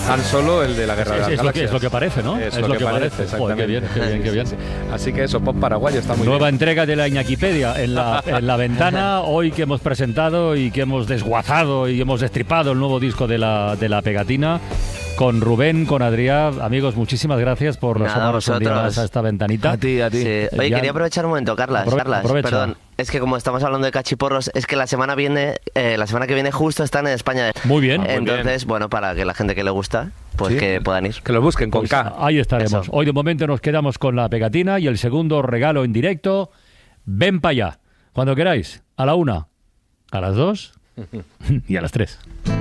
Han Solo, el de la Guerra de las Galaxias. Es lo que parece, ¿no? Es lo que parece, Joder, qué bien, qué bien. Sí. Así que eso, pop paraguayo está muy Nueva bien. entrega de la Iñaquipedia en la ventana, hoy que hemos presentado y que hemos desguazado y hemos destripado el nuevo disco de la Pegatina. Con Rubén, con Adrián, amigos, muchísimas gracias por asomarnos un día más a esta ventanita. A ti. Sí. Oye, quería aprovechar un momento, Carlas. Aprovecha. Perdón, es que como estamos hablando de cachiporros, es que la semana que viene justo están en España. Muy bien. Entonces, bueno, para que la gente que le gusta, pues que puedan ir. Que lo busquen con K. Ahí estaremos. Eso. Hoy de momento nos quedamos con la Pegatina y el segundo regalo en directo. Ven para allá. Cuando queráis. A la 1, a las 2 y a las 3.